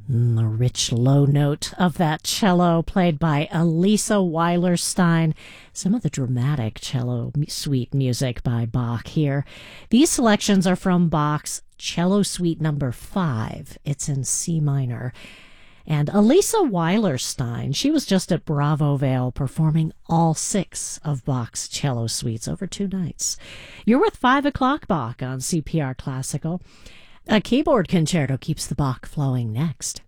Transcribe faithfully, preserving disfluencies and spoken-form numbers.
Mm, the rich low note of that cello played by Elisa Weilerstein. Some of the dramatic cello suite music by Bach here. These selections are from Bach's Cello Suite number five. It's in C minor. And Elisa Weilerstein, she was just at Bravo Vale performing all six of Bach's cello suites over two nights. You're with five o'clock Bach on C P R Classical. A keyboard concerto keeps the Bach flowing next.